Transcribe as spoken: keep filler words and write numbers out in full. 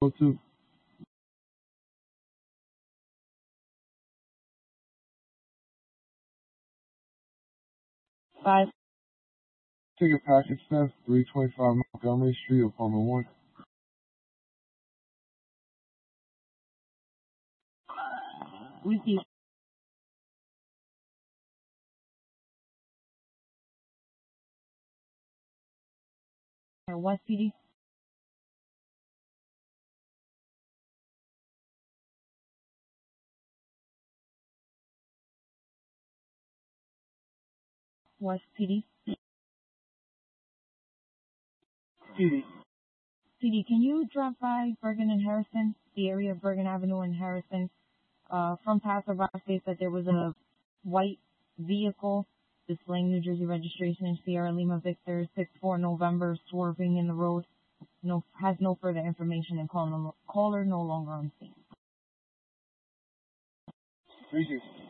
two. Five. Ticket package theft, three twenty-five Montgomery Street, apartment one. Receive. West P D. West P D. P D. P D, can you drive by Bergen and Harrison, the area of Bergen Avenue and Harrison? Uh, from passerby states that there was a white vehicle displaying New Jersey registration in Sierra Lima Victor six four November swerving in the road. No, has no further information and caller, caller no longer on scene. Thank you.